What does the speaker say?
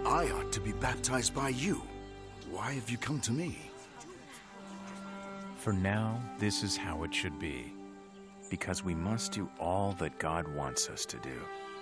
I ought to be baptized by you. Why have you come to me? For now, this is how it should be, because we must do all that God wants us to do.